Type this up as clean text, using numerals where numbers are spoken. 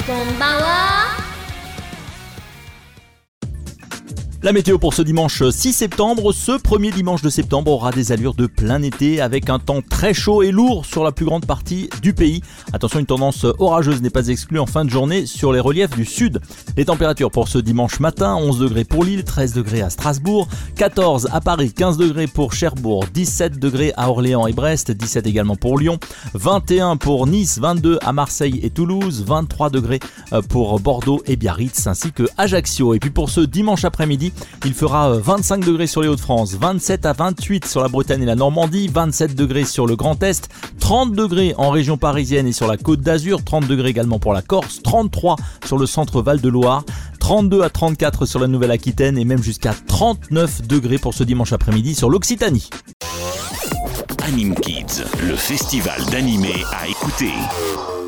Konbanwa. La météo pour ce dimanche 6 septembre. Ce premier dimanche de septembre aura des allures de plein été avec un temps très chaud et lourd sur la plus grande partie du pays. Attention, une tendance orageuse n'est pas exclue en fin de journée sur les reliefs du sud. Les températures pour ce dimanche matin, 11 degrés pour Lille, 13 degrés à Strasbourg, 14 à Paris, 15 degrés pour Cherbourg, 17 degrés à Orléans et Brest, 17 également pour Lyon, 21 pour Nice, 22 à Marseille et Toulouse, 23 degrés pour Bordeaux et Biarritz ainsi que Ajaccio. Et puis pour ce dimanche après-midi, il fera 25 degrés sur les Hauts-de-France, 27 à 28 sur la Bretagne et la Normandie, 27 degrés sur le Grand Est, 30 degrés en région parisienne et sur la Côte d'Azur, 30 degrés également pour la Corse, 33 sur le centre Val-de-Loire, 32 à 34 sur la Nouvelle-Aquitaine et même jusqu'à 39 degrés pour ce dimanche après-midi sur l'Occitanie. Anime Kids, le festival d'animé à écouter.